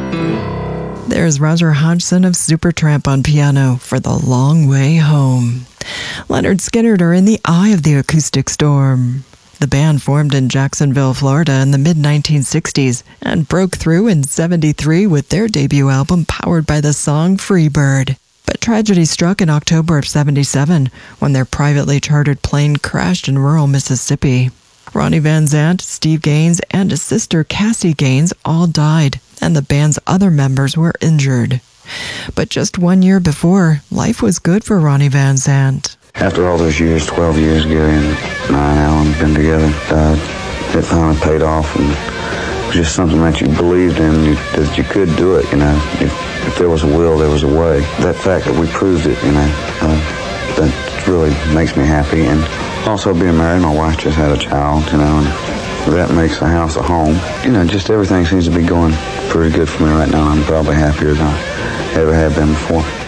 There's Roger Hodgson of Supertramp on piano for The Long Way Home. Leonard Skinner are in the eye of the acoustic storm. The band formed in Jacksonville, Florida in the mid-1960s and broke through in '73 with their debut album powered by the song Freebird. But tragedy struck in October of '77 when their privately chartered plane crashed in rural Mississippi. Ronnie Van Zant, Steve Gaines, and his sister Cassie Gaines all died, and the band's other members were injured. But just 1 year before, life was good for Ronnie Van Zant. After all those years, 12 years, Gary and Alan have been together. It finally paid off, and it was just something that you believed in, that you could do it, you know. If there was a will, there was a way. That fact that we proved it, you know, that really makes me happy. And also being married, my wife just had a child, you know, and that makes the house a home. You know, just everything seems to be going pretty good for me right now. I'm probably happier than I ever have been before.